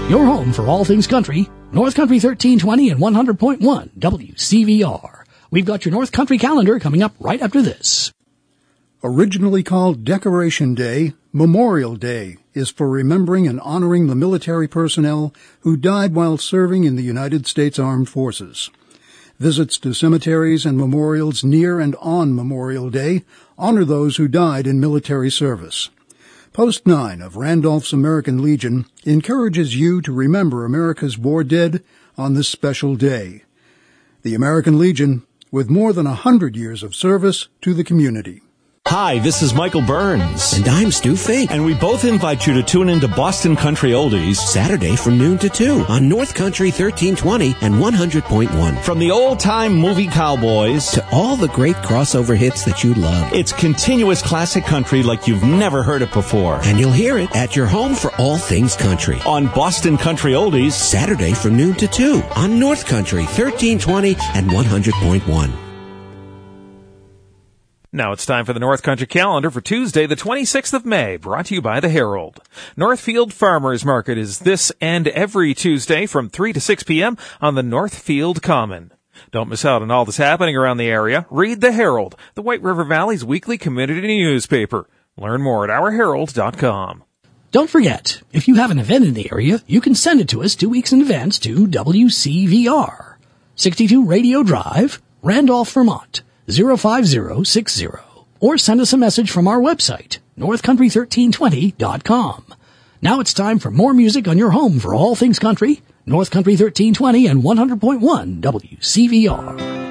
your home for all things country, North Country 1320 and 100.1 WCVR. We've got your North Country calendar coming up right after this. Originally called Decoration Day, Memorial Day is for remembering and honoring the military personnel who died while serving in the United States Armed Forces. Visits to cemeteries and memorials near and on Memorial Day honor those who died in military service. Post 9 of Randolph's American Legion encourages you to remember America's war dead on this special day. The American Legion, with more than 100 years of service to the community. Hi, this is Michael Burns. And I'm Stu Fink. And we both invite you to tune into Boston Country Oldies Saturday from noon to 2 on North Country 1320 and 100.1. From the old-time movie cowboys to all the great crossover hits that you love. It's continuous classic country like you've never heard it before. And you'll hear it at your home for all things country. On Boston Country Oldies Saturday from noon to 2 on North Country 1320 and 100.1. Now it's time for the North Country calendar for Tuesday, the 26th of May, brought to you by the Herald. Northfield Farmers Market is this and every Tuesday from 3 to 6 p.m. on the Northfield Common. Don't miss out on all that's happening around the area. Read the Herald, the White River Valley's weekly community newspaper. Learn more at ourherald.com. Don't forget, if you have an event in the area, you can send it to us 2 weeks in advance to WCVR, 62 Radio Drive, Randolph, Vermont, 05060, or send us a message from our website, northcountry1320.com. Now it's time for more music on your home for all things country, North Country 1320 and 100.1 WCVR.